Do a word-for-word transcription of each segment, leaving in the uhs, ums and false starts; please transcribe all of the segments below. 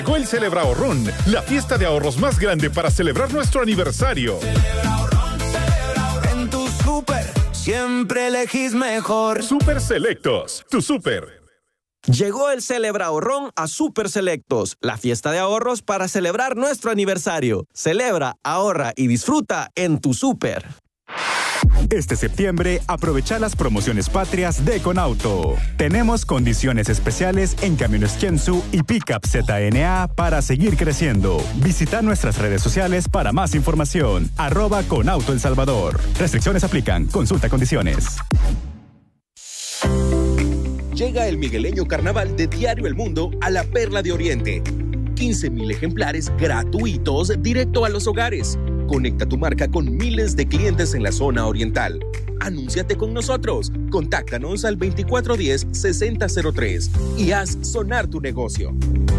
Llegó el Celebrahorrón, la fiesta de ahorros más grande para celebrar nuestro aniversario. En tu súper siempre elegís mejor. Super Selectos, tu súper. Llegó el Celebrahorrón a Super Selectos, la fiesta de ahorros para celebrar nuestro aniversario. Celebra, ahorra y disfruta en tu súper. Este septiembre, aprovecha las promociones patrias de Conauto. Tenemos condiciones especiales en camiones Kensu y Pickup Z N A para seguir creciendo. Visita nuestras redes sociales para más información. Arroba Conauto El Salvador. Restricciones aplican. Consulta condiciones. Llega el migueleño carnaval de Diario El Mundo a la Perla de Oriente. quince mil ejemplares gratuitos directo a los hogares. Conecta tu marca con miles de clientes en la zona oriental. Anúnciate con nosotros. Contáctanos al veinticuatro diez, sesenta cero tres y haz sonar tu negocio.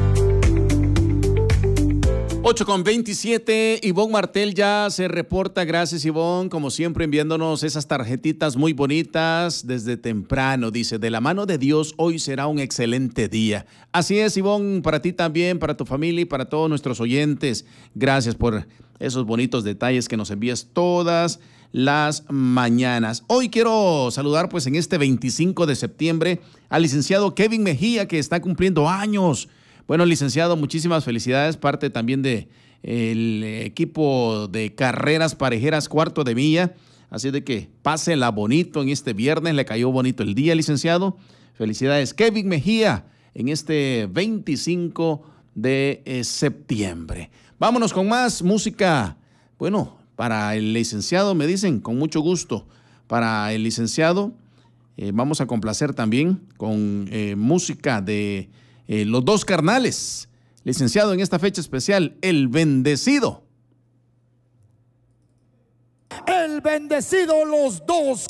ocho con veintisiete, Ivonne Martel ya se reporta. Gracias, Ivonne, como siempre enviándonos esas tarjetitas muy bonitas desde temprano. Dice, de la mano de Dios, hoy será un excelente día. Así es, Ivonne, para ti también, para tu familia y para todos nuestros oyentes. Gracias por esos bonitos detalles que nos envías todas las mañanas. Hoy quiero saludar, pues, en este veinticinco de septiembre al licenciado Kevin Mejía, que está cumpliendo años. Bueno, licenciado, muchísimas felicidades, parte también de el equipo de carreras parejeras cuarto de milla, así de que pásela bonito en este viernes, le cayó bonito el día, licenciado. Felicidades, Kevin Mejía, en este veinticinco de septiembre. Vámonos con más música. Bueno, para el licenciado, me dicen, con mucho gusto. Para el licenciado, eh, vamos a complacer también con eh, música de Eh, Los Dos Carnales, licenciado, en esta fecha especial, El Bendecido. El Bendecido, Los Dos